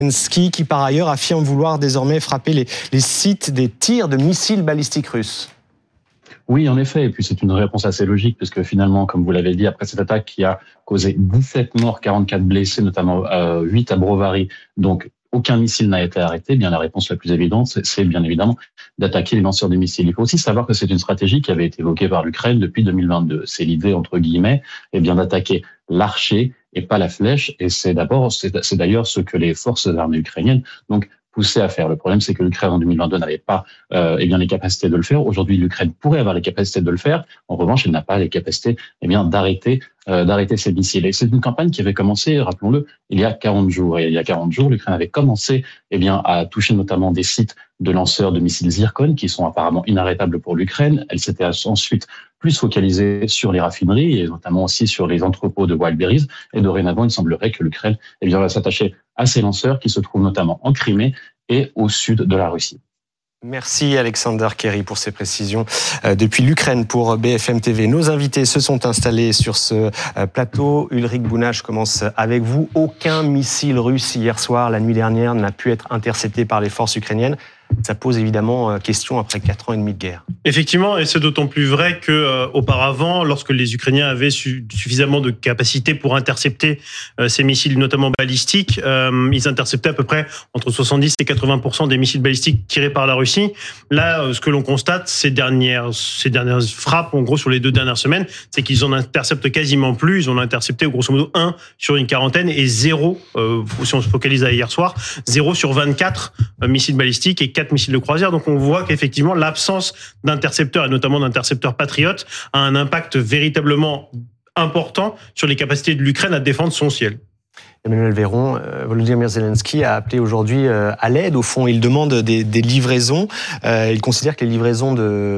Zelensky, qui par ailleurs affirme vouloir désormais frapper les sites des tirs de missiles balistiques russes. Oui, en effet. Et puis, c'est une réponse assez logique, puisque finalement, comme vous l'avez dit, après cette attaque qui a causé 17 morts, 44 blessés, notamment 8 à Brovary, donc aucun missile n'a été arrêté, bien la réponse la plus évidente, c'est bien évidemment d'attaquer les lanceurs de missiles. Il faut aussi savoir que c'est une stratégie qui avait été évoquée par l'Ukraine depuis 2022. C'est l'idée, entre guillemets, bien d'attaquer l'archer et pas la flèche. Et c'est d'ailleurs ce que les forces armées ukrainiennes, donc, poussé à faire. Le problème, c'est que l'Ukraine en 2022 n'avait pas les capacités de le faire. Aujourd'hui, l'Ukraine pourrait avoir les capacités de le faire. En revanche, elle n'a pas les capacités d'arrêter ces missiles. Et c'est une campagne qui avait commencé, rappelons-le, il y a 40 jours. Et il y a 40 jours, l'Ukraine avait commencé à toucher notamment des sites de lanceurs de missiles Zircon qui sont apparemment inarrêtables pour l'Ukraine. Elle s'était ensuite plus focalisée sur les raffineries et notamment aussi sur les entrepôts de Wildberries. Et dorénavant, il semblerait que l'Ukraine va s'attacher à ces lanceurs qui se trouvent notamment en Crimée et au sud de la Russie. Merci Alexander Kerry pour ces précisions depuis l'Ukraine pour BFM TV. Nos invités se sont installés sur ce plateau. Ulrich Bouna, je commence avec vous. Aucun missile russe hier soir, la nuit dernière, n'a pu être intercepté par les forces ukrainiennes. Ça pose évidemment question après 4 ans et demi de guerre. Effectivement, et c'est d'autant plus vrai qu'auparavant, lorsque les Ukrainiens avaient suffisamment de capacité pour intercepter ces missiles, notamment balistiques, ils interceptaient à peu près entre 70 et 80% des missiles balistiques tirés par la Russie. Là, ce que l'on constate ces dernières frappes, en gros sur les 2 dernières semaines, c'est qu'ils en interceptent quasiment plus. Ils en ont intercepté grosso modo 1 sur une quarantaine et 0, si on se focalise à hier soir, 0 sur 24 missiles balistiques et 4 missiles de croisière. Donc on voit qu'effectivement l'absence d'intercepteurs et notamment d'intercepteurs patriotes a un impact véritablement important sur les capacités de l'Ukraine à défendre son ciel. Emmanuel Véron, Volodymyr Zelensky a appelé aujourd'hui à l'aide. Au fond, il demande des livraisons. Il considère que les livraisons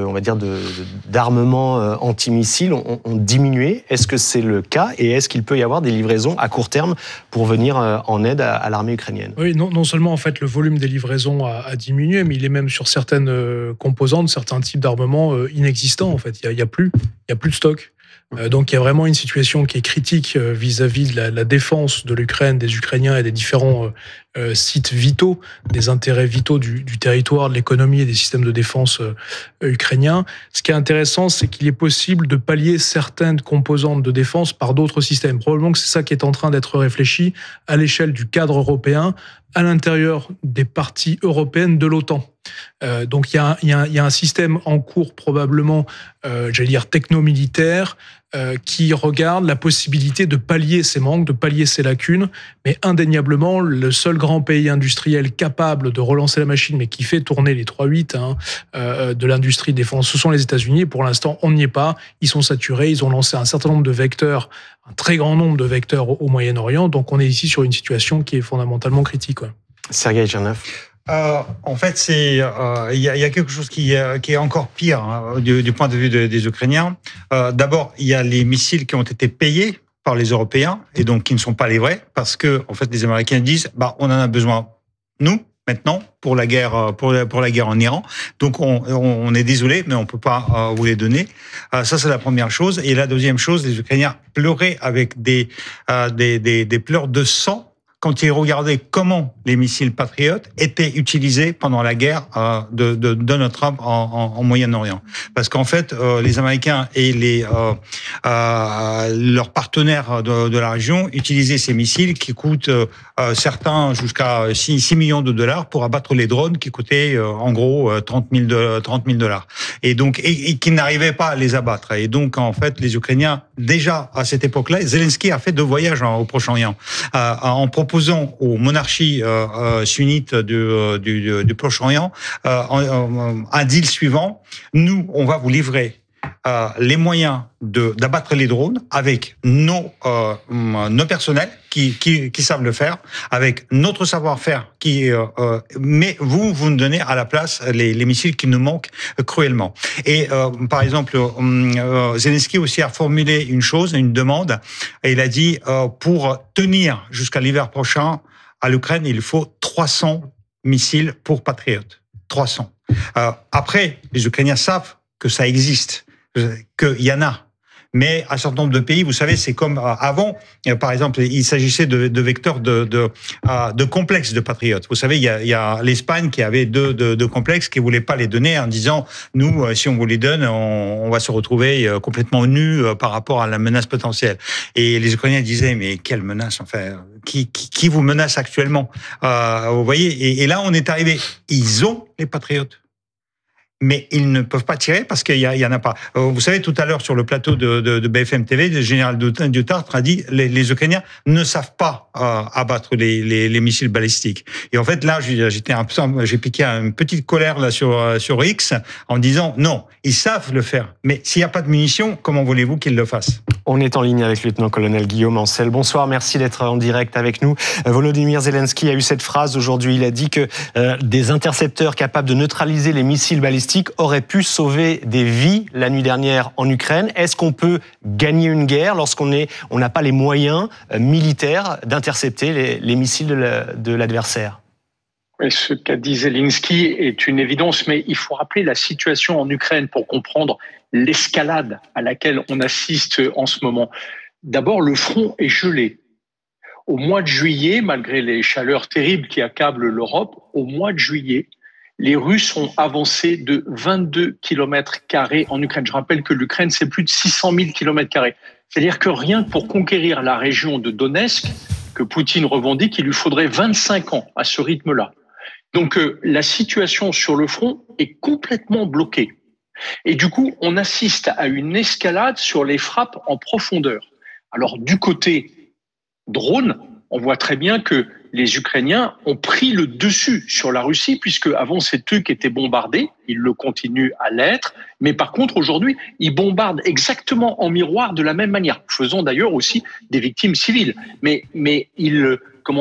d'armements antimissiles ont diminué. Est-ce que c'est le cas et est-ce qu'il peut y avoir des livraisons à court terme pour venir en aide à l'armée ukrainienne ? Oui, non seulement en fait le volume des livraisons a diminué, mais il est même sur certaines composantes, certains types d'armements inexistants. En fait, il y a plus de stock. Donc il y a vraiment une situation qui est critique vis-à-vis de la défense de l'Ukraine, des Ukrainiens et des différents sites vitaux, des intérêts vitaux du territoire, de l'économie et des systèmes de défense ukrainiens. Ce qui est intéressant, c'est qu'il est possible de pallier certaines composantes de défense par d'autres systèmes. Probablement que c'est ça qui est en train d'être réfléchi à l'échelle du cadre européen, à l'intérieur des parties européennes de l'OTAN. Donc il y a un système en cours probablement, techno-militaire, qui regarde la possibilité de pallier ces manques, de pallier ces lacunes, mais indéniablement, le seul grand pays industriel capable de relancer la machine, mais qui fait tourner les 3-8 de l'industrie de défense, ce sont les États-Unis, et pour l'instant, on n'y est pas, ils sont saturés, ils ont lancé un certain nombre de vecteurs, un très grand nombre de vecteurs au Moyen-Orient, donc on est ici sur une situation qui est fondamentalement critique. Sergueï Tchernev. En fait, il y a quelque chose qui est encore pire du point de vue des Ukrainiens. D'abord, il y a les missiles qui ont été payés par les Européens et donc qui ne sont pas livrés parce que en fait les Américains disent on en a besoin nous maintenant pour la guerre pour la guerre en Iran. Donc on est désolé mais on peut pas vous les donner. Ça c'est la première chose et la deuxième chose, les Ukrainiens pleuraient avec des pleurs de sang quand ils regardaient comment les missiles Patriot étaient utilisés pendant la guerre de Donald Trump en Moyen-Orient. Parce qu'en fait, les Américains et leurs partenaires de la région utilisaient ces missiles qui coûtent certains jusqu'à 6 millions de dollars pour abattre les drones qui coûtaient en gros 30 000 $. Et donc, et qui n'arrivaient pas à les abattre. Et donc, en fait, les Ukrainiens, déjà à cette époque-là, Zelensky a fait 2 voyages au Proche-Orient en proposant aux monarchies sunnites du Proche-Orient un deal suivant. Nous, on va vous livrer les moyens d'abattre les drones avec nos personnels qui savent le faire, avec notre savoir-faire mais vous nous donnez à la place les missiles qui nous manquent cruellement. Et par exemple, Zelensky aussi a formulé une demande, et il a dit pour tenir jusqu'à l'hiver prochain à l'Ukraine, il faut 300 missiles pour Patriot. 300. Après, les Ukrainiens savent que ça existe, qu'il y en a. Mais un certain nombre de pays, vous savez, c'est comme avant. Par exemple, il s'agissait de vecteurs de complexes de patriotes. Vous savez, il y a l'Espagne qui avait deux complexes qui voulait pas les donner en disant nous, si on vous les donne, on va se retrouver complètement nus par rapport à la menace potentielle. Et les Ukrainiens disaient mais quelle menace, enfin, qui vous menace actuellement? Vous voyez, et là on est arrivé. Ils ont les patriotes, mais ils ne peuvent pas tirer parce qu'il y en a pas. Vous savez, tout à l'heure sur le plateau de BFM TV, le général Dutartre a dit les Ukrainiens ne savent pas abattre les missiles balistiques. Et en fait, là, j'ai piqué une petite colère là sur X en disant non, ils savent le faire, mais s'il n'y a pas de munitions, comment voulez-vous qu'ils le fassent? On est en ligne avec le lieutenant-colonel Guillaume Ancel. Bonsoir, merci d'être en direct avec nous. Volodymyr Zelensky a eu cette phrase aujourd'hui. Il a dit que des intercepteurs capables de neutraliser les missiles balistiques auraient pu sauver des vies la nuit dernière en Ukraine. Est-ce qu'on peut gagner une guerre lorsqu'on n'a pas les moyens militaires d'intercepter les missiles de l'adversaire? Ce qu'a dit Zelensky est une évidence, mais il faut rappeler la situation en Ukraine pour comprendre l'escalade à laquelle on assiste en ce moment. D'abord, le front est gelé. Au mois de juillet, malgré les chaleurs terribles qui accablent l'Europe, au mois de juillet, les Russes ont avancé de 22 km² en Ukraine. Je rappelle que l'Ukraine, c'est plus de 600 000 km². C'est-à-dire que rien que pour conquérir la région de Donetsk, que Poutine revendique, il lui faudrait 25 ans à ce rythme-là. Donc la situation sur le front est complètement bloquée. Et du coup, on assiste à une escalade sur les frappes en profondeur. Alors du côté drone, on voit très bien que les Ukrainiens ont pris le dessus sur la Russie, puisque avant c'est eux qui étaient bombardés, ils le continuent à l'être, mais par contre aujourd'hui, ils bombardent exactement en miroir de la même manière, faisant d'ailleurs aussi des victimes civiles. Mais ils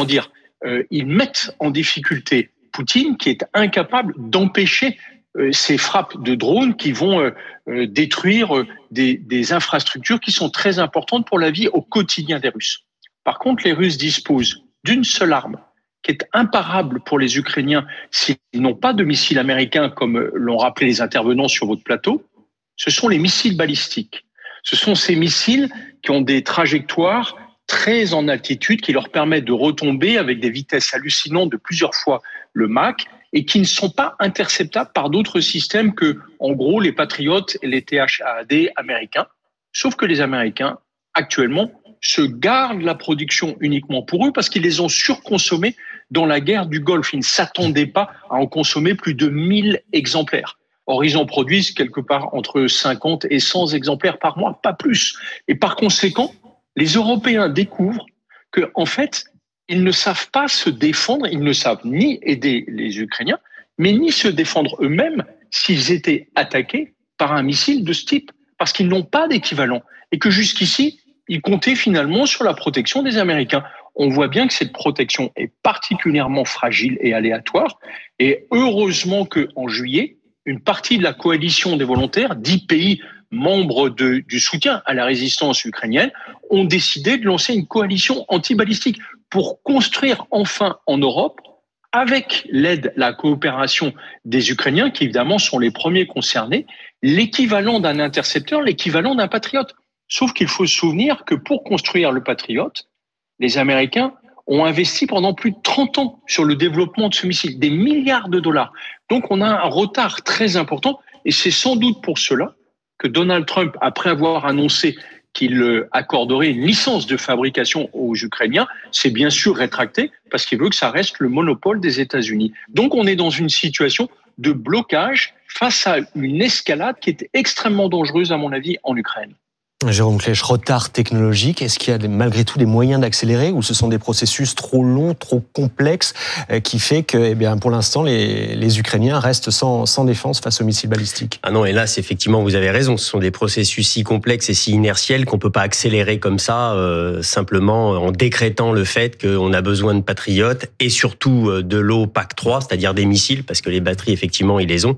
mettent en difficulté Poutine, qui est incapable d'empêcher ces frappes de drones qui vont détruire des infrastructures qui sont très importantes pour la vie au quotidien des Russes. Par contre, les Russes disposent d'une seule arme qui est imparable pour les Ukrainiens s'ils n'ont pas de missiles américains, comme l'ont rappelé les intervenants sur votre plateau, ce sont les missiles balistiques. Ce sont ces missiles qui ont des trajectoires très en altitude, qui leur permettent de retomber avec des vitesses hallucinantes de plusieurs fois le Mach, et qui ne sont pas interceptables par d'autres systèmes que, en gros, les Patriots et les THAAD américains. Sauf que les Américains, actuellement, se gardent la production uniquement pour eux parce qu'ils les ont surconsommés dans la guerre du Golfe. Ils ne s'attendaient pas à en consommer plus de 1000 exemplaires. Or, ils en produisent quelque part entre 50 et 100 exemplaires par mois, pas plus. Et par conséquent, les Européens découvrent que, en fait, ils ne savent pas se défendre, ils ne savent ni aider les Ukrainiens, mais ni se défendre eux-mêmes s'ils étaient attaqués par un missile de ce type, parce qu'ils n'ont pas d'équivalent. Et que jusqu'ici, ils comptaient finalement sur la protection des Américains. On voit bien que cette protection est particulièrement fragile et aléatoire. Et heureusement qu'en juillet, une partie de la coalition des volontaires, 10 pays membres du soutien à la résistance ukrainienne, ont décidé de lancer une coalition anti-balistique pour construire enfin en Europe, avec l'aide, la coopération des Ukrainiens, qui évidemment sont les premiers concernés, l'équivalent d'un intercepteur, l'équivalent d'un patriote. Sauf qu'il faut se souvenir que pour construire le Patriot, les Américains ont investi pendant plus de 30 ans sur le développement de ce missile, des milliards de dollars. Donc on a un retard très important, et c'est sans doute pour cela que Donald Trump, après avoir annoncé qu'il accorderait une licence de fabrication aux Ukrainiens, s'est bien sûr rétracté parce qu'il veut que ça reste le monopole des États-Unis. Donc on est dans une situation de blocage face à une escalade qui est extrêmement dangereuse, à mon avis, en Ukraine. Jérôme Klech, retard technologique, est-ce qu'il y a malgré tout des moyens d'accélérer ou ce sont des processus trop longs, trop complexes qui fait que pour l'instant les Ukrainiens restent sans défense face aux missiles balistiques? Ah non, hélas, effectivement, vous avez raison, ce sont des processus si complexes et si inertiels qu'on ne peut pas accélérer comme ça, simplement en décrétant le fait qu'on a besoin de patriotes et surtout de l'OPAC 3, c'est-à-dire des missiles, parce que les batteries, effectivement, ils les ont,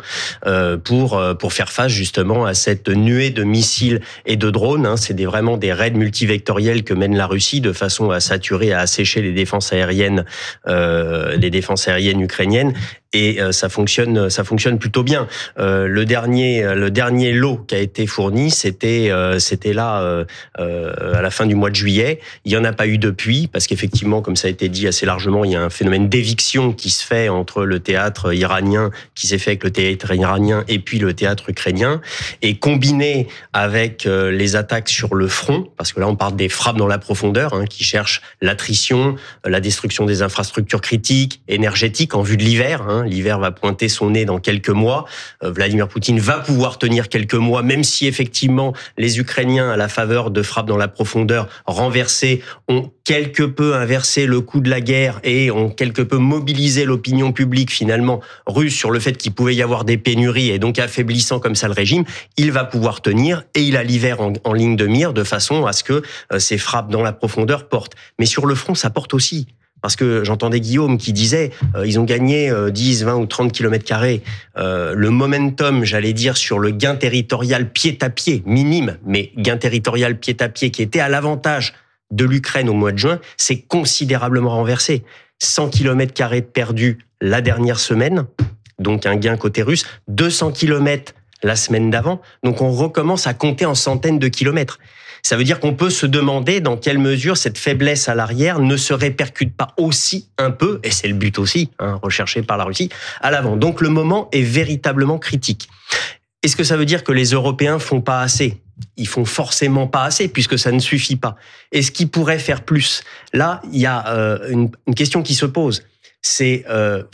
pour faire face justement à cette nuée de missiles et de drones. C'est vraiment des raids multivectoriels que mène la Russie de façon à saturer, à assécher les défenses aériennes ukrainiennes. et ça fonctionne plutôt bien. Le dernier lot qui a été fourni, c'était là à la fin du mois de juillet. Il y en a pas eu depuis parce qu'effectivement, comme ça a été dit assez largement, il y a un phénomène d'éviction qui se fait entre le théâtre iranien, qui s'est fait avec le théâtre iranien et puis le théâtre ukrainien, et combiné avec les attaques sur le front, parce que là on parle des frappes dans la profondeur, qui cherchent l'attrition, la destruction des infrastructures critiques, énergétiques en vue de l'hiver. L'hiver va pointer son nez dans quelques mois. Vladimir Poutine va pouvoir tenir quelques mois, même si effectivement les Ukrainiens, à la faveur de frappes dans la profondeur renversées, ont quelque peu inversé le coût de la guerre et ont quelque peu mobilisé l'opinion publique finalement russe sur le fait qu'il pouvait y avoir des pénuries et donc affaiblissant comme ça le régime. Il va pouvoir tenir et il a l'hiver en ligne de mire de façon à ce que ces frappes dans la profondeur portent. Mais sur le front, ça porte aussi. Parce que j'entendais Guillaume qui disait ils ont gagné 10, 20 ou 30 km². Le momentum, j'allais dire, sur le gain territorial pied-à-pied, minime, mais gain territorial pied-à-pied qui était à l'avantage de l'Ukraine au mois de juin, s'est considérablement renversé. 100 km² de perdus la dernière semaine, donc un gain côté russe, 200 km la semaine d'avant, donc on recommence à compter en centaines de kilomètres. Ça veut dire qu'on peut se demander dans quelle mesure cette faiblesse à l'arrière ne se répercute pas aussi un peu, et c'est le but aussi, recherché par la Russie, à l'avant. Donc le moment est véritablement critique. Est-ce que ça veut dire que les Européens font pas assez ? Ils font forcément pas assez, puisque ça ne suffit pas. Est-ce qu'ils pourraient faire plus ? Là, il y a une question qui se pose. C'est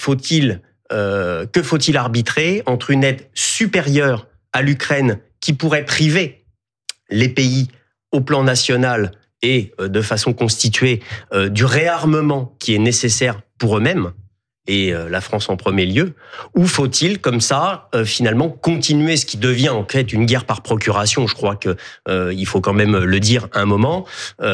que faut-il arbitrer entre une aide supérieure à l'Ukraine qui pourrait priver les pays au plan national et de façon constituée du réarmement qui est nécessaire pour eux-mêmes, et la France en premier lieu, ou faut-il, comme ça, finalement, continuer ce qui devient en fait une guerre par procuration, je crois que il faut quand même le dire un moment,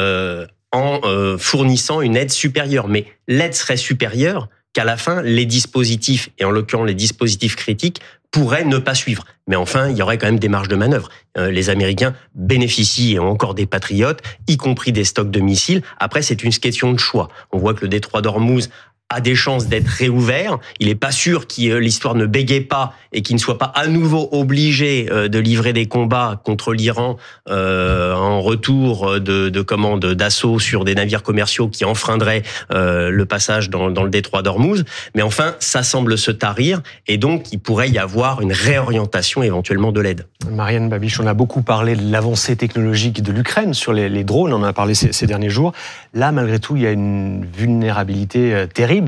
en fournissant une aide supérieure. Mais l'aide serait supérieure qu'à la fin, les dispositifs, et en l'occurrence les dispositifs critiques, pourraient ne pas suivre. Mais enfin, il y aurait quand même des marges de manœuvre. Les Américains bénéficient et ont encore des patriotes, y compris des stocks de missiles. Après, c'est une question de choix. On voit que le détroit d'Ormuz a des chances d'être réouvert. Il n'est pas sûr que l'histoire ne bégaye pas et qu'il ne soit pas à nouveau obligé de livrer des combats contre l'Iran en retour de commandes d'assaut sur des navires commerciaux qui enfreindraient le passage dans le détroit d'Ormuz. Mais enfin, ça semble se tarir et donc il pourrait y avoir une réorientation éventuellement de l'aide. Marianne Babiš, on a beaucoup parlé de l'avancée technologique de l'Ukraine sur les drones, on en a parlé ces derniers jours. Là, malgré tout, il y a une vulnérabilité terrible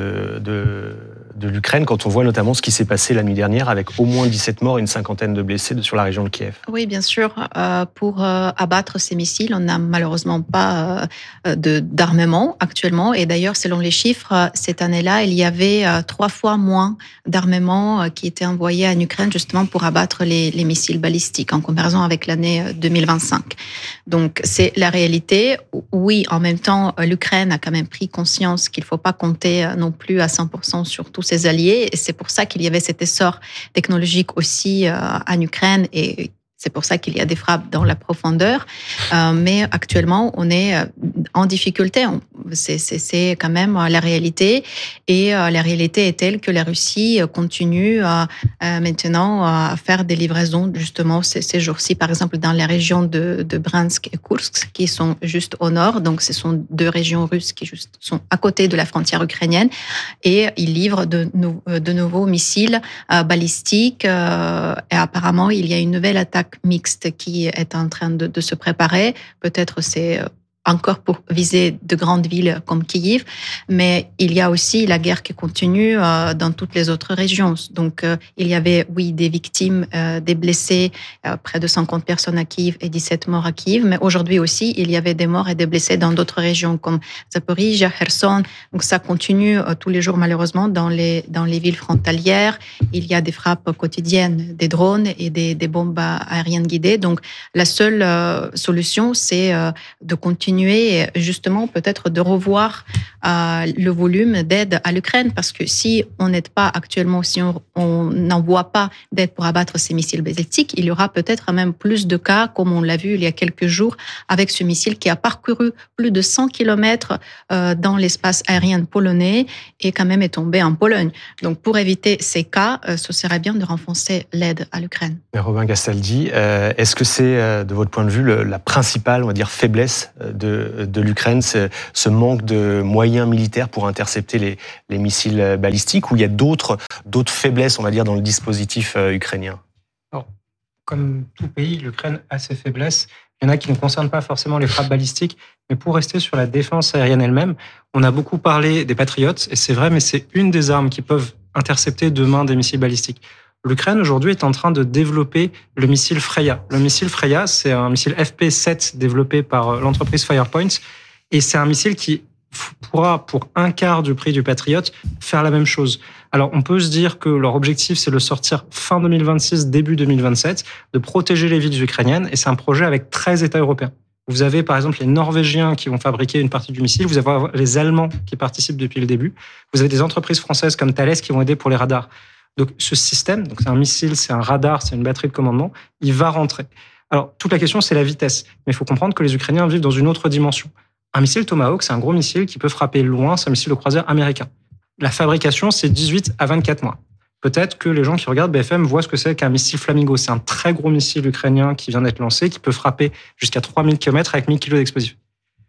de l'Ukraine quand on voit notamment ce qui s'est passé la nuit dernière avec au moins 17 morts et une cinquantaine de blessés sur la région de Kiev. Oui, bien sûr. Pour abattre ces missiles, on n'a malheureusement pas d'armement actuellement. Et d'ailleurs, selon les chiffres, cette année-là, il y avait 3 fois moins d'armement qui était envoyé en Ukraine justement pour abattre les missiles balistiques en comparaison avec l'année 2025. Donc, c'est la réalité. Oui, en même temps, l'Ukraine a quand même pris conscience qu'il ne faut pas compter non plus à 100% sur tous ses alliés. Et c'est pour ça qu'il y avait cet essor technologique aussi en Ukraine et c'est pour ça qu'il y a des frappes dans la profondeur. Mais actuellement, on est en difficulté. C'est quand même la réalité. Et la réalité est telle que la Russie continue maintenant à faire des livraisons justement ces jours-ci. Par exemple, dans la région de Bryansk et Kursk, qui sont juste au nord. Donc, ce sont 2 régions russes qui sont à côté de la frontière ukrainienne. Et ils livrent de nouveaux missiles balistiques. Et apparemment, il y a une nouvelle attaque mixte qui est en train de se préparer. Peut-être c'est encore pour viser de grandes villes comme Kiev, mais il y a aussi la guerre qui continue dans toutes les autres régions. Donc, il y avait, oui, des victimes, des blessés, près de 50 personnes à Kiev et 17 morts à Kiev, mais aujourd'hui aussi, il y avait des morts et des blessés dans d'autres régions comme Zaporizhzhia, Kherson. Donc, ça continue tous les jours, malheureusement, dans les villes frontalières. Il y a des frappes quotidiennes, des drones et des bombes aériennes guidées. Donc, la seule solution, c'est de continuer continuer justement peut-être de revoir le volume d'aide à l'Ukraine, parce que si on n'aide pas actuellement, si on n'envoie pas d'aide pour abattre ces missiles balistiques, il y aura peut-être même plus de cas, comme on l'a vu il y a quelques jours, avec ce missile qui a parcouru plus de 100 kilomètres dans l'espace aérien polonais et quand même est tombé en Pologne. Donc pour éviter ces cas, ce serait bien de renforcer l'aide à l'Ukraine. Robin Castaldi, est-ce que c'est, de votre point de vue, la principale, on va dire, faiblesse de l'Ukraine, ce manque de moyens militaires pour intercepter les missiles balistiques, ou il y a d'autres faiblesses, on va dire, dans le dispositif ukrainien? Alors, comme tout pays, l'Ukraine a ses faiblesses. Il y en a qui ne concernent pas forcément les frappes balistiques, mais pour rester sur la défense aérienne elle-même, on a beaucoup parlé des Patriotes, et c'est vrai, mais c'est une des armes qui peuvent intercepter demain des missiles balistiques. L'Ukraine, aujourd'hui, est en train de développer le missile Freya. Le missile Freya, c'est un missile FP7 développé par l'entreprise Firepoint, et c'est un missile qui pourra, pour un quart du prix du Patriot, faire la même chose. Alors, on peut se dire que leur objectif, c'est de le sortir fin 2026, début 2027, de protéger les villes ukrainiennes, et c'est un projet avec 13 États européens. Vous avez, par exemple, les Norvégiens qui vont fabriquer une partie du missile, vous avez les Allemands qui participent depuis le début, vous avez des entreprises françaises comme Thales qui vont aider pour les radars. Donc, ce système, donc c'est un missile, c'est un radar, c'est une batterie de commandement, il va rentrer. Alors, toute la question, c'est la vitesse. Mais il faut comprendre que les Ukrainiens vivent dans une autre dimension. Un missile Tomahawk, c'est un gros missile qui peut frapper loin, c'est un missile de croisière américain. La fabrication, c'est 18 à 24 mois. Peut-être que les gens qui regardent BFM voient ce que c'est qu'un missile Flamingo. C'est un très gros missile ukrainien qui vient d'être lancé, qui peut frapper jusqu'à 3000 km avec 1000 kg d'explosifs.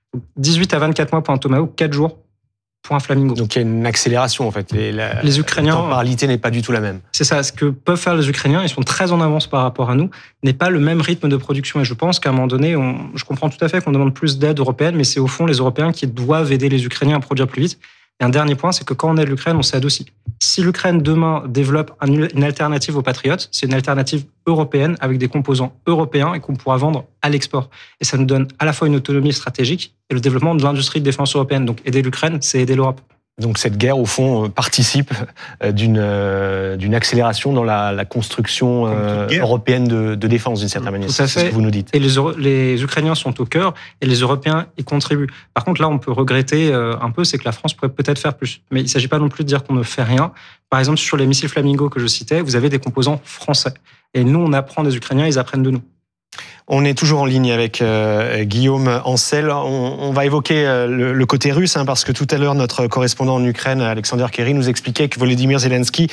18 à 24 mois pour un Tomahawk, 4 jours pour un Flamingo. Donc il y a une accélération en fait. Les Ukrainiens, la temporalité n'est pas du tout la même. C'est ça. Ce que peuvent faire les Ukrainiens, ils sont très en avance par rapport à nous, n'est pas le même rythme de production. Et je pense qu'à un moment donné, je comprends tout à fait qu'on demande plus d'aide européenne, mais c'est au fond les Européens qui doivent aider les Ukrainiens à produire plus vite. Et un dernier point, c'est que quand on aide l'Ukraine, on s'aide aussi. Si l'Ukraine demain développe une alternative aux Patriotes, c'est une alternative européenne avec des composants européens et qu'on pourra vendre à l'export. Et ça nous donne à la fois une autonomie stratégique et le développement de l'industrie de défense européenne. Donc aider l'Ukraine, c'est aider l'Europe. Donc cette guerre, au fond, participe d'une accélération dans la construction européenne de défense, d'une certaine manière. C'est ce que vous nous dites. Et les Ukrainiens sont au cœur et les Européens y contribuent. Par contre, là, on peut regretter un peu, c'est que la France pourrait peut-être faire plus. Mais il ne s'agit pas non plus de dire qu'on ne fait rien. Par exemple, sur les missiles Flamingo que je citais, vous avez des composants français. Et nous, on apprend des Ukrainiens, ils apprennent de nous. On est toujours en ligne avec Guillaume Ancel. On va évoquer le côté russe, parce que tout à l'heure, notre correspondant en Ukraine, Alexander Kerry, nous expliquait que Volodymyr Zelensky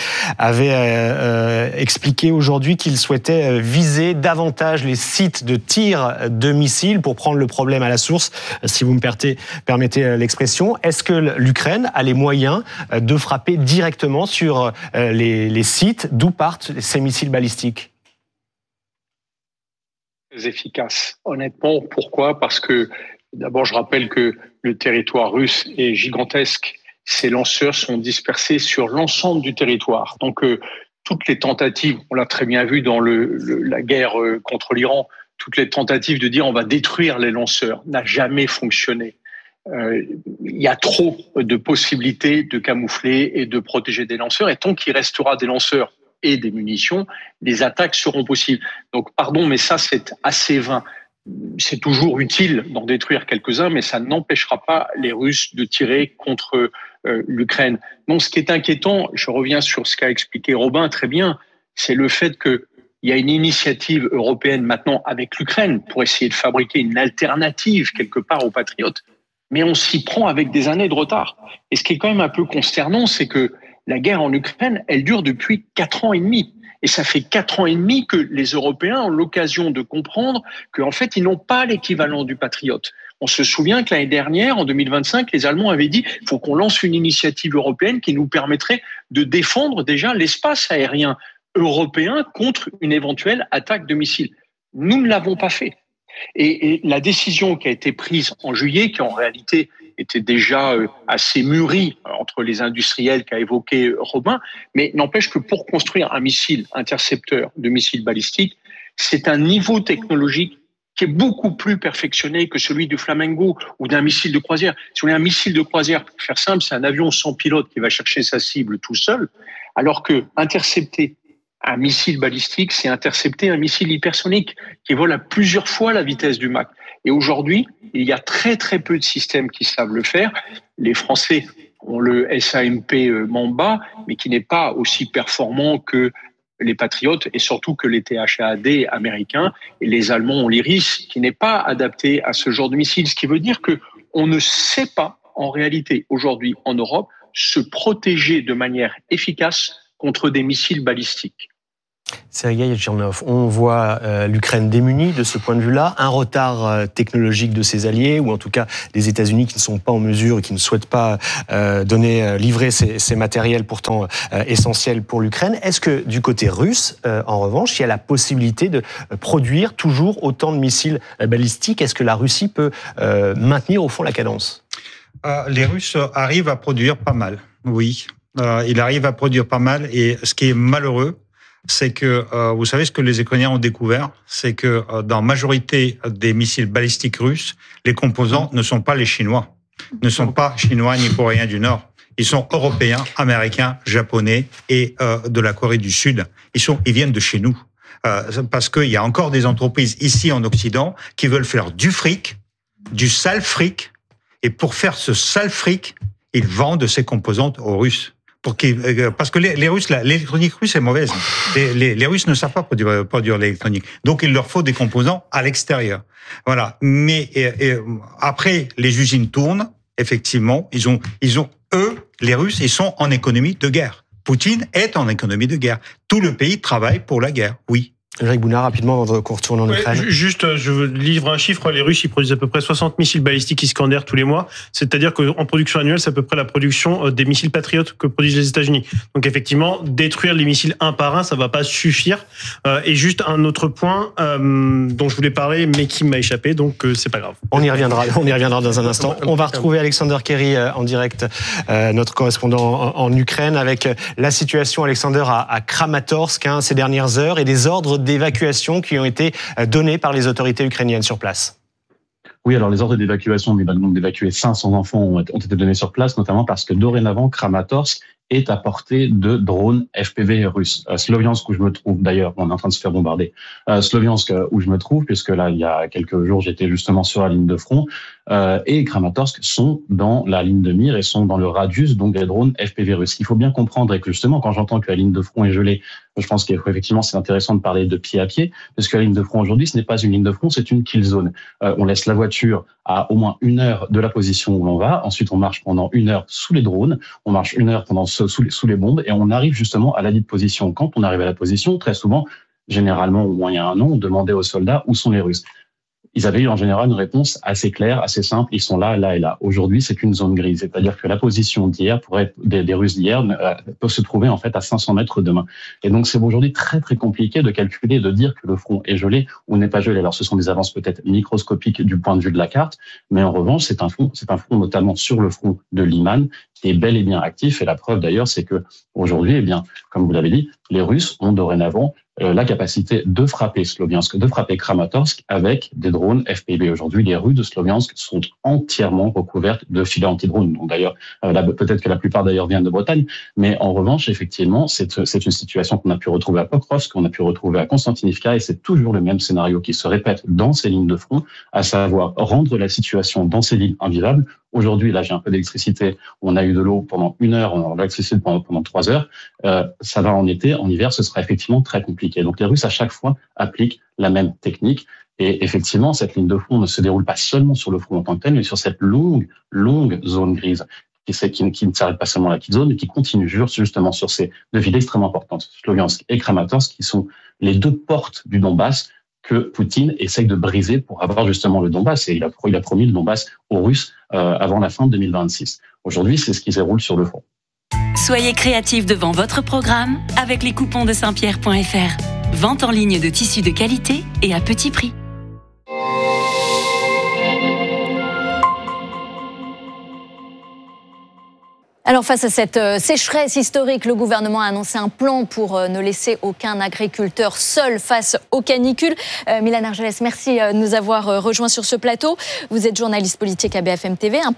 avait expliqué aujourd'hui qu'il souhaitait viser davantage les sites de tir de missiles pour prendre le problème à la source, si vous me permettez l'expression. Est-ce que l'Ukraine a les moyens de frapper directement sur les sites d'où partent ces missiles balistiques ? Efficace. Honnêtement, pourquoi ? Parce que d'abord, je rappelle que le territoire russe est gigantesque. Ces lanceurs sont dispersés sur l'ensemble du territoire. Donc, toutes les tentatives, on l'a très bien vu dans la guerre contre l'Iran, toutes les tentatives de dire on va détruire les lanceurs n'a jamais fonctionné. Il y a trop de possibilités de camoufler et de protéger des lanceurs. Et tant qu'il restera des lanceurs et des munitions, les attaques seront possibles. Donc, pardon, mais ça, c'est assez vain. C'est toujours utile d'en détruire quelques-uns, mais ça n'empêchera pas les Russes de tirer contre l'Ukraine. Non, ce qui est inquiétant, je reviens sur ce qu'a expliqué Robin très bien, c'est le fait qu'il y a une initiative européenne maintenant avec l'Ukraine pour essayer de fabriquer une alternative quelque part aux Patriotes, mais on s'y prend avec des années de retard. Et ce qui est quand même un peu consternant, c'est que la guerre en Ukraine, elle dure depuis 4 ans et demi. Et ça fait 4 ans et demi que les Européens ont l'occasion de comprendre qu'en fait, ils n'ont pas l'équivalent du Patriote. On se souvient que l'année dernière, en 2025, les Allemands avaient dit qu'il faut qu'on lance une initiative européenne qui nous permettrait de défendre déjà l'espace aérien européen contre une éventuelle attaque de missiles. Nous ne l'avons pas fait. Et la décision qui a été prise en juillet, qui en réalité était déjà assez mûrie entre les industriels qu'a évoqué Robin, mais n'empêche que pour construire un missile intercepteur de missiles balistiques, c'est un niveau technologique qui est beaucoup plus perfectionné que celui du Flamingo ou d'un missile de croisière. Si on a un missile de croisière, pour faire simple, c'est un avion sans pilote qui va chercher sa cible tout seul, alors que intercepter un missile balistique, c'est intercepter un missile hypersonique qui vole à plusieurs fois la vitesse du Mach. Et aujourd'hui, il y a très très peu de systèmes qui savent le faire. Les Français ont le SAMP Mamba, mais qui n'est pas aussi performant que les Patriotes et surtout que les THAAD américains. Et les Allemands ont l'Iris, qui n'est pas adapté à ce genre de missile. Ce qui veut dire qu'on ne sait pas, en réalité, aujourd'hui en Europe, se protéger de manière efficace contre des missiles balistiques. Sergueï Tchernov, on voit l'Ukraine démunie de ce point de vue-là, un retard technologique de ses alliés, ou en tout cas des États-Unis qui ne sont pas en mesure et qui ne souhaitent pas livrer ces matériels pourtant essentiels pour l'Ukraine. Est-ce que du côté russe, en revanche, il y a la possibilité de produire toujours autant de missiles balistiques? Est-ce que la Russie peut maintenir au fond la cadence? Les Russes arrivent à produire pas mal, oui. Ils arrivent à produire pas mal, et ce qui est malheureux, c'est que, vous savez ce que les Ukrainiens ont découvert, c'est que dans la majorité des missiles balistiques russes, les composants ne sont pas les Chinois, ne sont pas Chinois ni Coréens du Nord. Ils sont Européens, Américains, Japonais et de la Corée du Sud. Ils viennent de chez nous. Parce qu'il y a encore des entreprises ici en Occident qui veulent faire du fric, du sale fric, et pour faire ce sale fric, ils vendent ces composantes aux Russes. Parce que les Russes, l'électronique russe est mauvaise. Les Russes ne savent pas produire l'électronique. Donc, il leur faut des composants à l'extérieur. Voilà. Mais après, les usines tournent. Effectivement, ils ont eux, les Russes, ils sont en économie de guerre. Poutine est en économie de guerre. Tout le pays travaille pour la guerre. Oui. Ulrich Bounard, rapidement, avant qu'on retourne en Ukraine. Juste, je livre un chiffre. Les Russes, ils produisent à peu près 60 missiles balistiques Iskander tous les mois. C'est-à-dire qu'en production annuelle, c'est à peu près la production des missiles Patriotes que produisent les États-Unis. Donc, effectivement, détruire les missiles un par un, ça va pas suffire. Et juste un autre point dont je voulais parler, mais qui m'a échappé, donc c'est pas grave. On y reviendra dans un instant. On va retrouver Alexander Kerry en direct, notre correspondant en Ukraine, avec la situation, Alexander, à Kramatorsk ces dernières heures, et des ordres d'évacuation qui ont été donnés par les autorités ukrainiennes sur place. Oui, alors les ordres d'évacuation, donc d'évacuer 500 enfants ont été donnés sur place, notamment parce que dorénavant, Kramatorsk est à portée de drones FPV russes. Sloviansk, où je me trouve d'ailleurs, on est en train de se faire bombarder. Sloviansk, où je me trouve, puisque là, il y a quelques jours, j'étais justement sur la ligne de front, et Kramatorsk sont dans la ligne de mire et sont dans le radius donc des drones FPV russes. Ce qu'il faut bien comprendre, et que justement, quand j'entends que la ligne de front est gelée, je pense qu'effectivement, c'est intéressant de parler de pied à pied, parce que la ligne de front aujourd'hui, ce n'est pas une ligne de front, c'est une kill zone. On laisse la voiture à au moins 1 heure de la position où l'on va. Ensuite, on marche pendant 1 heure sous les drones. On marche 1 heure sous les bombes, et on arrive justement à la dite position. Quand on arrive à la position, très souvent, généralement, au moins il y a un an, on demandait aux soldats où sont les Russes. Ils avaient eu en général une réponse assez claire, assez simple. Ils sont là, là et là. Aujourd'hui, c'est une zone grise. C'est-à-dire que la position d'hier, pour être des Russes d'hier, peut se trouver en fait à 500 mètres demain. Et donc, c'est aujourd'hui très, très compliqué de calculer, de dire que le front est gelé ou n'est pas gelé. Alors, ce sont des avances peut-être microscopiques du point de vue de la carte, mais en revanche, c'est un front notamment sur le front de Liman, qui est bel et bien actif. Et la preuve d'ailleurs, c'est que aujourd'hui, eh bien, comme vous l'avez dit, les Russes ont dorénavant la capacité de frapper Sloviansk, de frapper Kramatorsk avec des drones FPV. Aujourd'hui, les rues de Sloviansk sont entièrement recouvertes de filets anti-drones. Donc d'ailleurs, peut-être que la plupart d'ailleurs viennent de Bretagne, mais en revanche, effectivement, c'est une situation qu'on a pu retrouver à Pokrovsk, qu'on a pu retrouver à Konstantinivka, et c'est toujours le même scénario qui se répète dans ces lignes de front, à savoir rendre la situation dans ces lignes invivables. Aujourd'hui, là, j'ai un peu d'électricité. On a eu de l'eau pendant 1 heure, on a l'électricité pendant 3 heures. Ça va en été, en hiver, ce sera effectivement très compliqué. Donc, les Russes, à chaque fois, appliquent la même technique. Et effectivement, cette ligne de front ne se déroule pas seulement sur le front en tant que tel, mais sur cette longue zone grise qui ne s'arrête pas seulement à la petite zone, mais qui continue justement sur ces 2 villes extrêmement importantes, Sloviansk et Kramatorsk, qui sont les 2 portes du Donbass que Poutine essaye de briser pour avoir justement le Donbass. Et il a promis le Donbass aux Russes avant la fin de 2026. Aujourd'hui, c'est ce qui se déroule sur le front. Soyez créatifs devant votre programme avec les coupons de Saint-Pierre.fr. Vente en ligne de tissus de qualité et à petit prix. Alors face à cette sécheresse historique, le gouvernement a annoncé un plan pour ne laisser aucun agriculteur seul face aux canicules. Mylène Argelès, merci de nous avoir rejoints sur ce plateau. Vous êtes journaliste politique à BFM TV. Un plan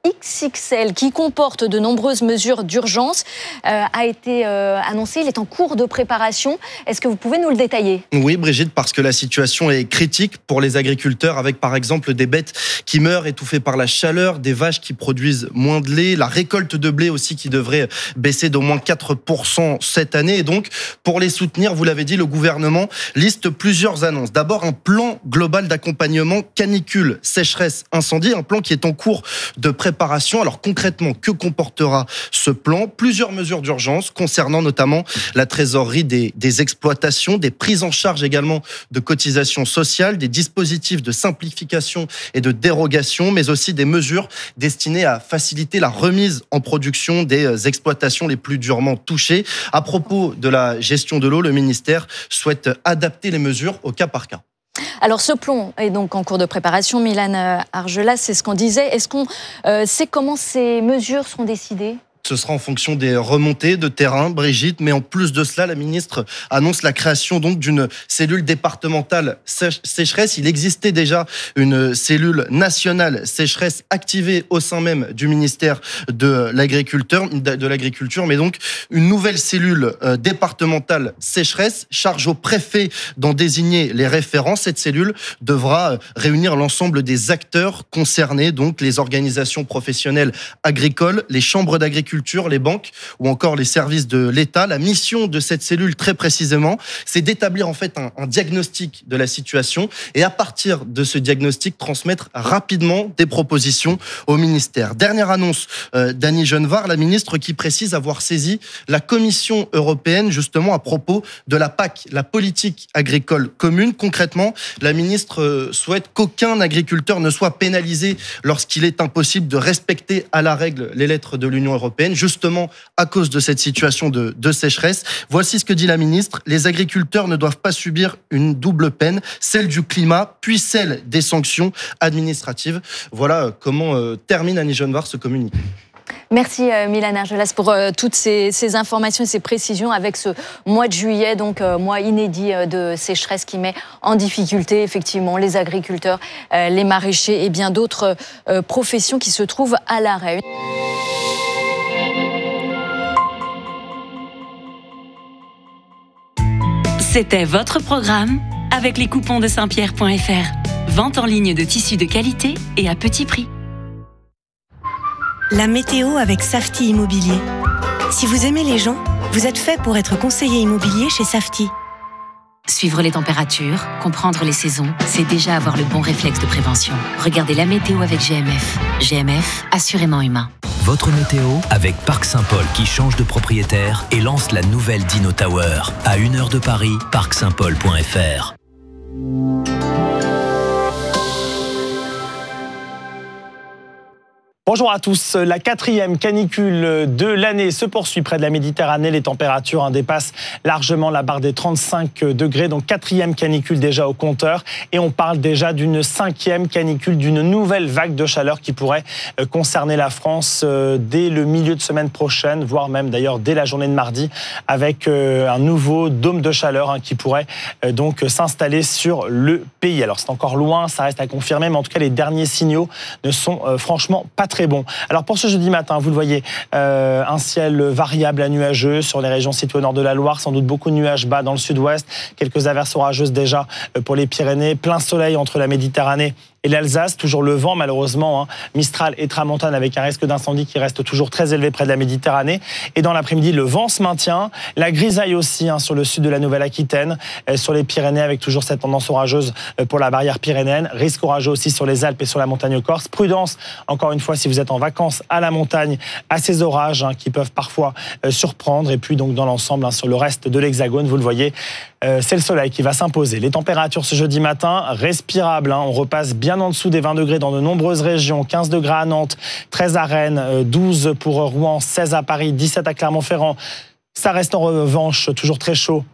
XXL qui comporte de nombreuses mesures d'urgence a été annoncé. Il est en cours de préparation. Est-ce que vous pouvez nous le détailler ? Oui, Brigitte, parce que la situation est critique pour les agriculteurs, avec par exemple des bêtes qui meurent étouffées par la chaleur, des vaches qui produisent moins de lait, la récolte de blé aussi qui devrait baisser d'au moins 4% cette année. Et donc, pour les soutenir, vous l'avez dit, le gouvernement liste plusieurs annonces. D'abord, un plan global d'accompagnement canicule, sécheresse, incendie, un plan qui est en cours de préparation. Alors concrètement, que comportera ce plan ? Plusieurs mesures d'urgence concernant notamment la trésorerie des exploitations, des prises en charge également de cotisations sociales, des dispositifs de simplification et de dérogation, mais aussi des mesures destinées à faciliter la remise en production des exploitations les plus durement touchées. À propos de la gestion de l'eau, le ministère souhaite adapter les mesures au cas par cas. Alors ce plan est donc en cours de préparation. Milan Argelas, c'est ce qu'on disait. Est-ce qu'on sait comment ces mesures seront décidées ? Ce sera en fonction des remontées de terrain, Brigitte. Mais en plus de cela, la ministre annonce la création donc d'une cellule départementale sécheresse. Il existait déjà une cellule nationale sécheresse activée au sein même du ministère de l'Agriculture. Mais donc une nouvelle cellule départementale sécheresse charge au préfet d'en désigner les référents. Cette cellule devra réunir l'ensemble des acteurs concernés, donc les organisations professionnelles agricoles, les chambres d'agriculture, les banques ou encore les services de l'État. La mission de cette cellule, très précisément, c'est d'établir en fait un diagnostic de la situation et à partir de ce diagnostic, transmettre rapidement des propositions au ministère. Dernière annonce d'Annie Genevard, la ministre qui précise avoir saisi la Commission européenne justement à propos de la PAC, la politique agricole commune. Concrètement, la ministre souhaite qu'aucun agriculteur ne soit pénalisé lorsqu'il est impossible de respecter à la règle les lettres de l'Union européenne, justement à cause de cette situation de sécheresse. Voici ce que dit la ministre. Les agriculteurs ne doivent pas subir une double peine, celle du climat, puis celle des sanctions administratives. Voilà comment termine Annie Genevard ce communiqué. Merci Milan Argelas pour toutes ces informations et ces précisions avec ce mois de juillet, donc mois inédit de sécheresse qui met en difficulté effectivement les agriculteurs, les maraîchers et bien d'autres professions qui se trouvent à l'arrêt. C'était votre programme avec les coupons de Saint-Pierre.fr. Vente en ligne de tissus de qualité et à petit prix. La météo avec Safety Immobilier. Si vous aimez les gens, vous êtes fait pour être conseiller immobilier chez Safety. Suivre les températures, comprendre les saisons, c'est déjà avoir le bon réflexe de prévention. Regardez la météo avec GMF. GMF, assurément humain. Votre météo avec Parc Saint-Paul qui change de propriétaire et lance la nouvelle Dino Tower. À 1 heure de Paris, parcsaintpaul.fr. Bonjour à tous. La 4e canicule de l'année se poursuit près de la Méditerranée. Les températures dépassent largement la barre des 35 degrés. Donc 4e canicule déjà au compteur. Et on parle déjà d'une 5e canicule, d'une nouvelle vague de chaleur qui pourrait concerner la France dès le milieu de semaine prochaine, voire même d'ailleurs dès la journée de mardi, avec un nouveau dôme de chaleur qui pourrait donc s'installer sur le pays. Alors c'est encore loin, ça reste à confirmer, mais en tout cas les derniers signaux ne sont franchement pas très bon. Alors pour ce jeudi matin, vous le voyez, un ciel variable à nuageux sur les régions situées au nord de la Loire, sans doute beaucoup de nuages bas dans le sud-ouest, quelques averses orageuses déjà pour les Pyrénées, plein soleil entre la Méditerranée et l'Alsace, toujours le vent malheureusement, Mistral et Tramontane avec un risque d'incendie qui reste toujours très élevé près de la Méditerranée. Et dans l'après-midi, le vent se maintient, la grisaille aussi sur le sud de la Nouvelle-Aquitaine, sur les Pyrénées avec toujours cette tendance orageuse pour la barrière pyrénéenne, risque orageux aussi sur les Alpes et sur la montagne corse. Prudence, encore une fois, si vous êtes en vacances à la montagne, à ces orages qui peuvent parfois surprendre. Et puis donc dans l'ensemble, sur le reste de l'Hexagone, vous le voyez, c'est le soleil qui va s'imposer. Les températures ce jeudi matin, respirables. On repasse bien en dessous des 20 degrés dans de nombreuses régions. 15 degrés à Nantes, 13 à Rennes, 12 pour Rouen, 16 à Paris, 17 à Clermont-Ferrand. Ça reste en revanche toujours très chaud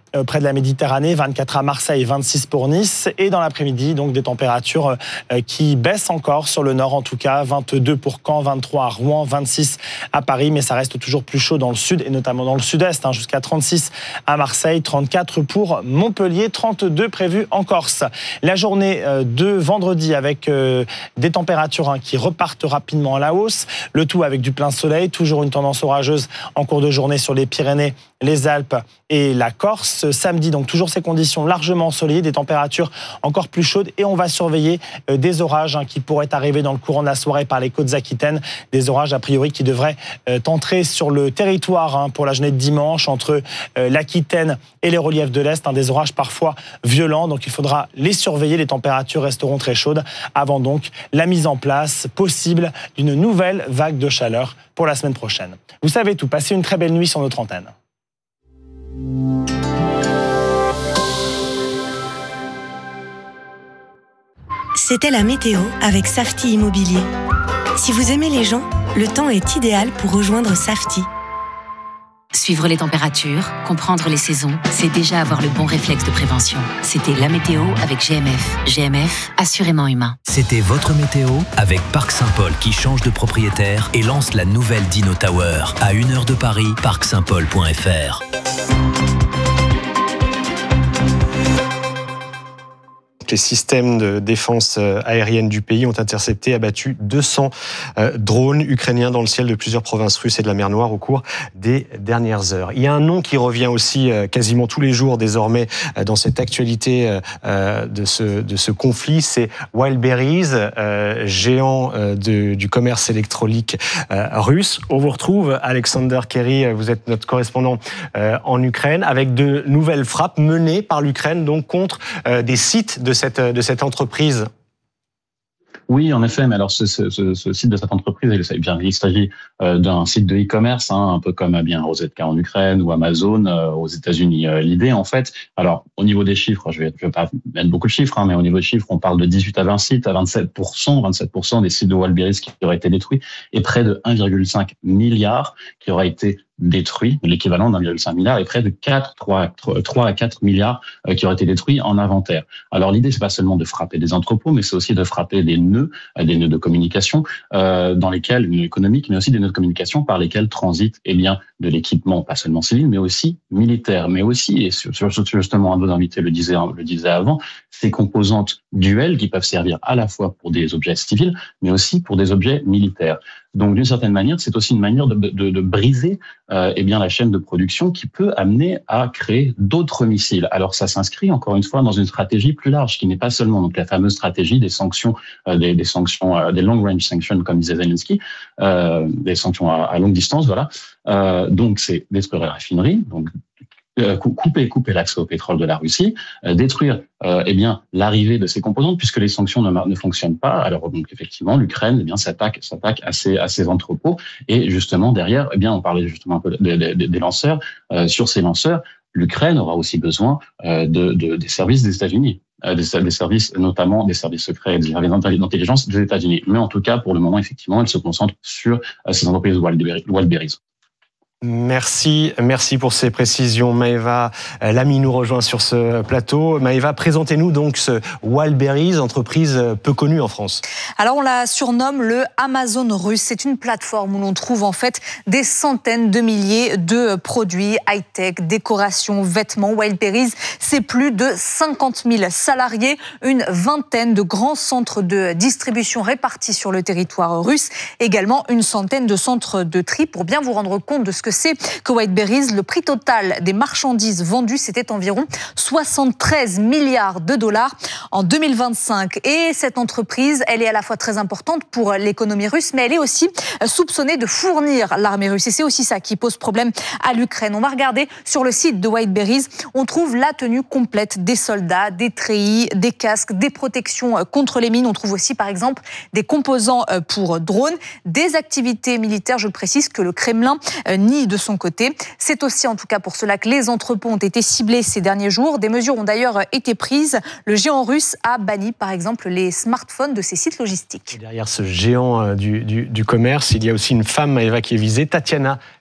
près de la Méditerranée, 24 à Marseille, 26 pour Nice. Et dans l'après-midi, donc des températures qui baissent encore sur le nord, en tout cas, 22 pour Caen, 23 à Rouen, 26 à Paris, mais ça reste toujours plus chaud dans le sud et notamment dans le sud-est, jusqu'à 36 à Marseille, 34 pour Montpellier, 32 prévus en Corse. La journée de vendredi avec des températures qui repartent rapidement à la hausse, le tout avec du plein soleil, toujours une tendance orageuse en cours de journée sur les Pyrénées, les Alpes et la Corse. Samedi, donc toujours ces conditions largement ensoleillées, des températures encore plus chaudes et on va surveiller des orages qui pourraient arriver dans le courant de la soirée par les côtes aquitaines, des orages a priori qui devraient entrer sur le territoire pour la journée de dimanche entre l'Aquitaine et les reliefs de l'Est, des orages parfois violents, donc il faudra les surveiller, les températures resteront très chaudes avant donc la mise en place possible d'une nouvelle vague de chaleur pour la semaine prochaine. Vous savez tout, passez une très belle nuit sur notre antenne. C'était la météo avec Safety Immobilier. Si vous aimez les gens, le temps est idéal pour rejoindre Safety. Suivre les températures, comprendre les saisons, c'est déjà avoir le bon réflexe de prévention. C'était la météo avec GMF. GMF, assurément humain. C'était votre météo avec Parc Saint-Paul qui change de propriétaire et lance la nouvelle Dino Tower. À 1 heure de Paris, parcsaintpaul.fr. Les systèmes de défense aérienne du pays ont intercepté, abattu 200 drones ukrainiens dans le ciel de plusieurs provinces russes et de la mer Noire au cours des dernières heures. Il y a un nom qui revient aussi quasiment tous les jours désormais dans cette actualité de ce conflit, c'est Wildberries, géant du commerce électronique russe. On vous retrouve, Alexander Kerry, vous êtes notre correspondant en Ukraine, avec de nouvelles frappes menées par l'Ukraine donc contre des sites de cette entreprise. Oui, en effet, mais alors ce site de cette entreprise, il s'agit d'un site de e-commerce, un peu comme bien Rosetta en Ukraine ou Amazon aux États-Unis. L'idée, en fait, alors au niveau des chiffres, je vais pas mettre beaucoup de chiffres, mais au niveau des chiffres, on parle de 18 à 20 sites, à 27% des sites de Wildberries qui auraient été détruits et près de 1,5 milliard qui auraient été détruits, l'équivalent d'1,5 milliard, et près de 3 à 4 milliards qui auraient été détruits en inventaire. Alors l'idée, c'est pas seulement de frapper des entrepôts, mais c'est aussi de frapper des nœuds de communication dans lesquels, nœuds économiques, mais aussi des nœuds de communication par lesquels transite de l'équipement, pas seulement civil, mais aussi militaire, mais aussi, et justement un de vos invités le disait avant, ces composantes duelles qui peuvent servir à la fois pour des objets civils, mais aussi pour des objets militaires. Donc, d'une certaine manière, c'est aussi une manière de briser la chaîne de production qui peut amener à créer d'autres missiles. Alors, ça s'inscrit encore une fois dans une stratégie plus large qui n'est pas seulement donc la fameuse stratégie des sanctions, des sanctions, des long range sanctions, comme disait Zelensky, des sanctions à longue distance, voilà. Donc, c'est détruire les raffineries, donc couper l'accès au pétrole de la Russie, détruire l'arrivée de ces composantes puisque les sanctions ne fonctionnent pas. Alors donc effectivement l'Ukraine s'attaque à ces entrepôts et justement derrière on parlait justement un peu des lanceurs. Sur ces lanceurs, l'Ukraine aura aussi besoin des services des États-Unis. Des services, notamment des services secrets et des services d'intelligence des États-Unis. Mais en tout cas, pour le moment, effectivement, elle se concentre sur ces entreprises Wildberries. Merci pour ces précisions. Maëva Lamy nous rejoint sur ce plateau. Maëva, présentez-nous donc ce Wildberries, entreprise peu connue en France. Alors on la surnomme le Amazon russe. C'est une plateforme où l'on trouve en fait des centaines de milliers de produits high-tech, décoration, vêtements. Wildberries, c'est plus de 50 000 salariés, une vingtaine de grands centres de distribution répartis sur le territoire russe, également une centaine de centres de tri. Pour bien vous rendre compte de ce que c'est que Wildberries, le prix total des marchandises vendues, c'était environ 73 milliards de dollars en 2025. Et cette entreprise, elle est à la fois très importante pour l'économie russe, mais elle est aussi soupçonnée de fournir l'armée russe. Et c'est aussi ça qui pose problème à l'Ukraine. On va regarder sur le site de Wildberries, on trouve la tenue complète des soldats, des treillis, des casques, des protections contre les mines. On trouve aussi, par exemple, des composants pour drones, des activités militaires, je le précise, que le Kremlin nie de son côté. C'est aussi en tout cas pour cela que les entrepôts ont été ciblés ces derniers jours. Des mesures ont d'ailleurs été prises. Le géant russe a banni par exemple les smartphones de ses sites logistiques. Et derrière ce géant du commerce, il y a aussi une femme, Maëva, qui est visée, Tatiana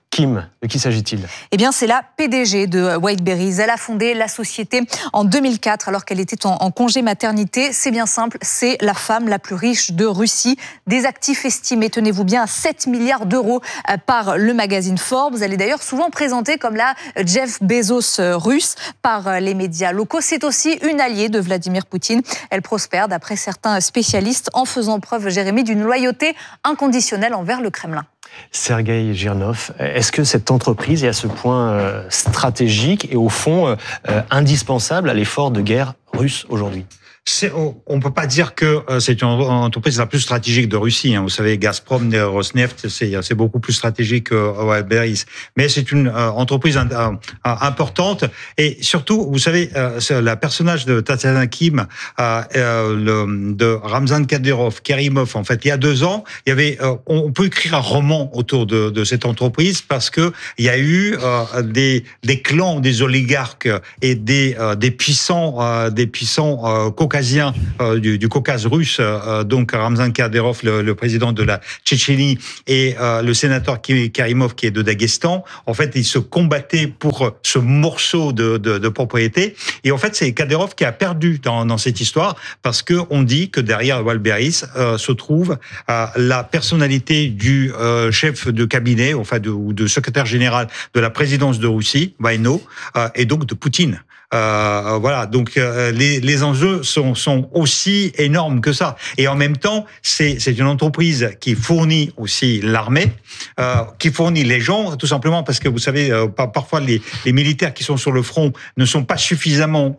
Kim, de qui s'agit-il? Eh bien, c'est la PDG de Wildberries. Elle a fondé la société en 2004 alors qu'elle était en congé maternité. C'est bien simple, c'est la femme la plus riche de Russie. Des actifs estimés, tenez-vous bien, à 7 milliards d'euros par le magazine Forbes. Elle est d'ailleurs souvent présentée comme la Jeff Bezos russe par les médias locaux. C'est aussi une alliée de Vladimir Poutine. Elle prospère, d'après certains spécialistes, en faisant preuve, Jérémy, d'une loyauté inconditionnelle envers le Kremlin. Sergueï Girnov, est-ce que cette entreprise est à ce point stratégique et au fond indispensable à l'effort de guerre russe aujourd'hui? On ne peut pas dire que c'est une entreprise la plus stratégique de Russie. Vous savez, Gazprom, Rosneft, c'est beaucoup plus stratégique que Wildberries. Mais c'est une entreprise importante. Et surtout, vous savez, le personnage de Tatiana Kim, de Ramzan Kadyrov, en fait, il y a 2 ans, il y avait, on peut écrire un roman autour de cette entreprise parce que il y a eu des clans, des oligarques et des puissants caucasiens du Caucase russe, donc Ramzan Kadyrov, le président de la Tchétchénie, et le sénateur Karimov, qui est de Daghestan. En fait, ils se combattaient pour ce morceau de propriété. Et en fait, c'est Kadyrov qui a perdu dans cette histoire parce que on dit que derrière Wildberries se trouve la personnalité du chef de cabinet, enfin ou de secrétaire général de la présidence de Russie, Vaino, et donc de Poutine. Voilà, donc les enjeux sont aussi énormes que ça. Et en même temps, c'est une entreprise qui fournit aussi l'armée, qui fournit les gens, tout simplement parce que vous savez, parfois les militaires qui sont sur le front ne sont pas suffisamment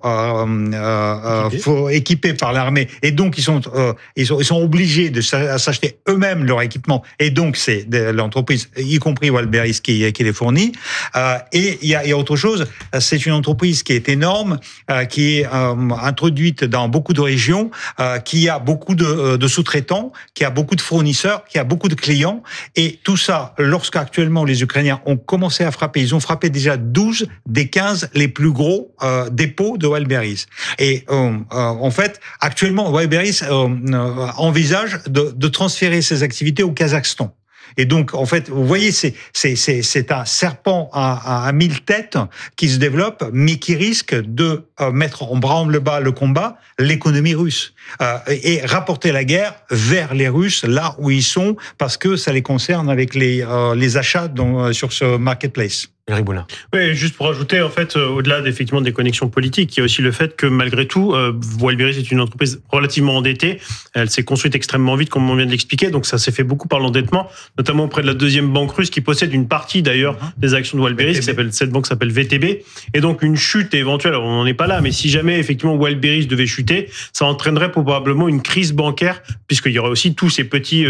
équipés par l'armée, et donc ils sont obligés de s'acheter eux-mêmes leur équipement. Et donc c'est l'entreprise, y compris Wildberries, qui les fournit. Et il y a autre chose. C'est une entreprise qui est énorme, qui est introduite dans beaucoup de régions, qui a beaucoup de sous-traitants, qui a beaucoup de fournisseurs, qui a beaucoup de clients. Et tout ça, lorsqu'actuellement les Ukrainiens ont commencé à frapper, ils ont frappé déjà 12 des 15 les plus gros dépôts de Wildberries. Et en fait, actuellement, Wildberries envisage de transférer ses activités au Kazakhstan. Et donc, en fait, vous voyez, c'est un serpent à 1000 têtes qui se développe, mais qui risque de mettre en branle-bas le combat, l'économie russe, et rapporter la guerre vers les Russes, là où ils sont, parce que ça les concerne avec les achats sur ce marketplace. Oui, juste pour ajouter, en fait, au-delà effectivement des connexions politiques, il y a aussi le fait que malgré tout, Wildberries est une entreprise relativement endettée. Elle s'est construite extrêmement vite, comme on vient de l'expliquer, donc ça s'est fait beaucoup par l'endettement, notamment auprès de la deuxième banque russe qui possède une partie d'ailleurs des actions de Wildberries. Cette banque s'appelle VTB, et donc une chute éventuelle. Alors, on n'en est pas là, mais si jamais effectivement Wildberries devait chuter, ça entraînerait probablement une crise bancaire, puisqu'il y aurait aussi tous ces petits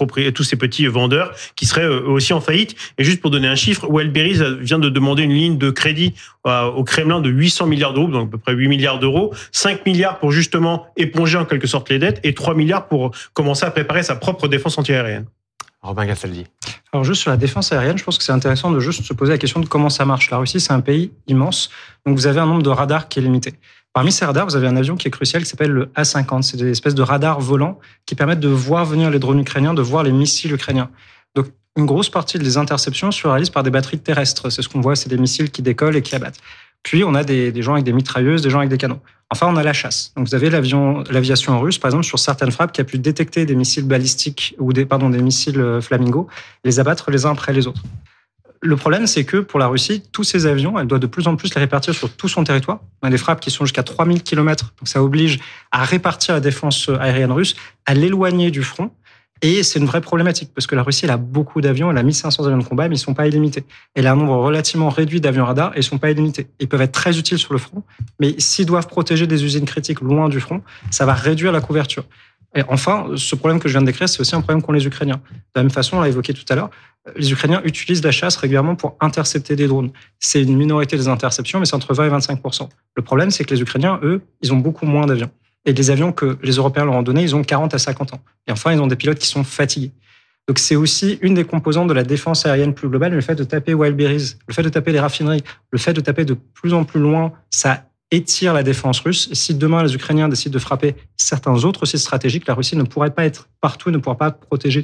vendeurs qui seraient eux aussi en faillite. Et juste pour donner un chiffre, Wildberries vient de demander une ligne de crédit au Kremlin de 800 milliards d'euros, donc à peu près 8 milliards d'euros, 5 milliards pour justement éponger en quelque sorte les dettes, et 3 milliards pour commencer à préparer sa propre défense antiaérienne. Robin Gastaldi. Alors juste sur la défense aérienne, je pense que c'est intéressant de juste se poser la question de comment ça marche. La Russie, c'est un pays immense, donc vous avez un nombre de radars qui est limité. Parmi ces radars, vous avez un avion qui est crucial qui s'appelle le A-50. C'est des espèces de radars volants qui permettent de voir venir les drones ukrainiens, de voir les missiles ukrainiens. Donc une grosse partie des interceptions se réalise par des batteries terrestres. C'est ce qu'on voit, c'est des missiles qui décollent et qui abattent. Puis on a des gens avec des mitrailleuses, des gens avec des canons. Enfin, on a la chasse. Donc vous avez l'aviation russe, par exemple, sur certaines frappes, qui a pu détecter des missiles balistiques ou des missiles Flamingo, les abattre les uns après les autres. Le problème, c'est que pour la Russie, tous ces avions, elle doit de plus en plus les répartir sur tout son territoire. On a des frappes qui sont jusqu'à 3000 km, donc ça oblige à répartir la défense aérienne russe, à l'éloigner du front. Et c'est une vraie problématique, parce que la Russie, elle a beaucoup d'avions, elle a 1500 avions de combat, mais ils ne sont pas illimités. Elle a un nombre relativement réduit d'avions radars, et ils ne sont pas illimités. Ils peuvent être très utiles sur le front, mais s'ils doivent protéger des usines critiques loin du front, ça va réduire la couverture. Et enfin, ce problème que je viens de décrire, c'est aussi un problème qu'ont les Ukrainiens. De la même façon, on l'a évoqué tout à l'heure, les Ukrainiens utilisent la chasse régulièrement pour intercepter des drones. C'est une minorité des interceptions, mais c'est entre 20 et 25%. Le problème, c'est que les Ukrainiens, eux, ils ont beaucoup moins d'avions. Et les avions que les Européens leur ont donnés, ils ont 40 à 50 ans. Et enfin, ils ont des pilotes qui sont fatigués. Donc c'est aussi une des composantes de la défense aérienne plus globale, le fait de taper Wildberries, le fait de taper les raffineries, le fait de taper de plus en plus loin, ça étire la défense russe. Et si demain les Ukrainiens décident de frapper certains autres sites stratégiques, la Russie ne pourrait pas être partout et ne pourra pas protéger tout.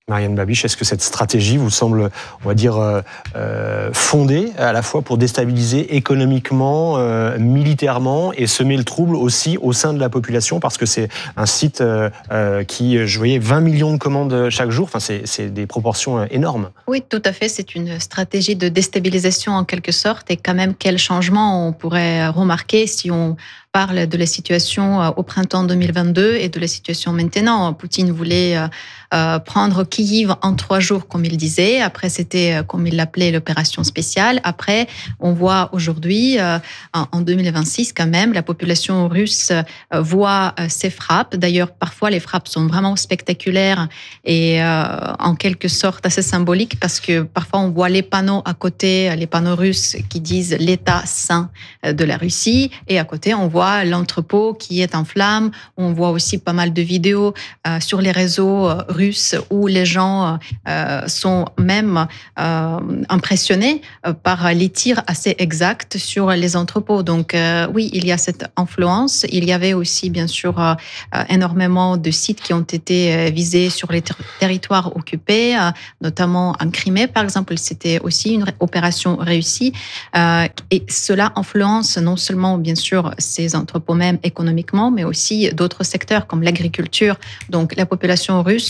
Marianne Babiche, est-ce que cette stratégie vous semble, on va dire, fondée à la fois pour déstabiliser économiquement, militairement et semer le trouble aussi au sein de la population, parce que c'est un site qui, je voyais, 20 millions de commandes chaque jour, enfin, c'est des proportions énormes. Oui, tout à fait, c'est une stratégie de déstabilisation en quelque sorte, et quand même quel changement on pourrait remarquer si on parle de la situation au printemps 2022 et de la situation maintenant. Poutine voulait prendre Kyiv en 3 jours, comme il disait. Après, c'était, comme il l'appelait, l'opération spéciale. Après, on voit aujourd'hui, en 2026, quand même, la population russe voit ces frappes. D'ailleurs, parfois, les frappes sont vraiment spectaculaires et en quelque sorte assez symboliques, parce que parfois, on voit les panneaux à côté, les panneaux russes qui disent l'État saint de la Russie, et à côté, on voit l'entrepôt qui est en flammes. On voit aussi pas mal de vidéos sur les réseaux russes où les gens sont même impressionnés par les tirs assez exacts sur les entrepôts. Donc oui, il y a cette influence. Il y avait aussi bien sûr énormément de sites qui ont été visés sur les territoires occupés, notamment en Crimée par exemple. C'était aussi une opération réussie et cela influence non seulement bien sûr ces entrepôts même économiquement, mais aussi d'autres secteurs comme l'agriculture. Donc la population russe